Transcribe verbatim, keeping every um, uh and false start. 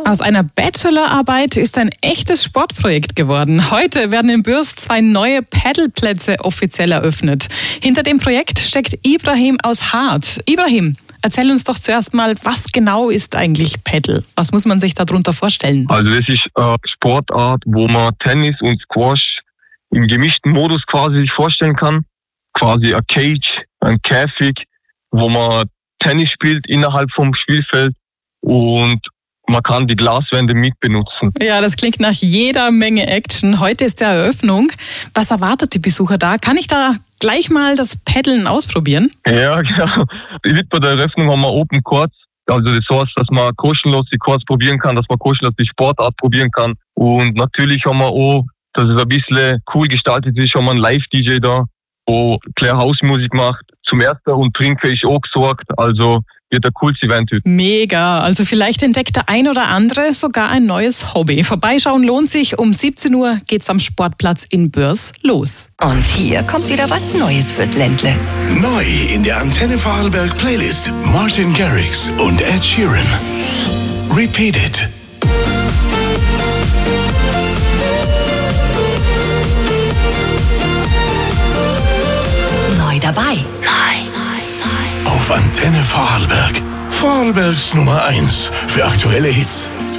Aus einer Bachelorarbeit ist ein echtes Sportprojekt geworden. Heute werden in Bürs zwei neue Paddleplätze offiziell eröffnet. Hinter dem Projekt steckt Ibrahim aus Hart. Ibrahim, erzähl uns doch zuerst mal, was genau ist eigentlich Paddle? Was muss man sich darunter vorstellen? Also das ist eine Sportart, wo man Tennis und Squash im gemischten Modus quasi sich vorstellen kann. Quasi ein Cage, ein Käfig, wo man Tennis spielt innerhalb vom Spielfeld und man kann die Glaswände mitbenutzen. Ja, das klingt nach jeder Menge Action. Heute ist ja Eröffnung. Was erwartet die Besucher da? Kann ich da gleich mal das Paddeln ausprobieren? Ja, genau. Mit bei der Eröffnung haben wir Open Courts. Also das heißt, dass man kostenlos die Courts probieren kann, dass man kostenlos die Sportart probieren kann. Und natürlich haben wir auch, dass es ein bisschen cool gestaltet ist, haben wir einen Live-D J da, wo Claire Hausmusik macht. Zum Ersten und Trinken ist auch gesorgt. Also wird ein cooles Event heute. Mega. Also vielleicht entdeckt der ein oder andere sogar ein neues Hobby. Vorbeischauen lohnt sich. Um siebzehn Uhr geht's am Sportplatz in Bürs los. Und hier kommt wieder was Neues fürs Ländle. Neu in der Antenne Vorarlberg Playlist Martin Garrix und Ed Sheeran. Repeat It. Neu dabei. Auf Antenne Vorarlberg. Vorarlbergs Nummer eins für aktuelle Hits.